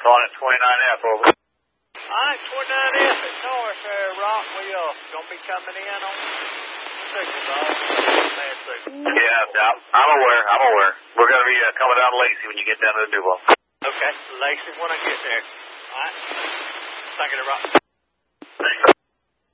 On at 29F, over. Alright, 29F at North Rock. We gonna be coming in on signal, bad signal. Yeah, I'm aware. We're gonna be coming down Lacey when you get down to the Duval. Okay, Lacey when I get there. Alright. Thank you, Rock.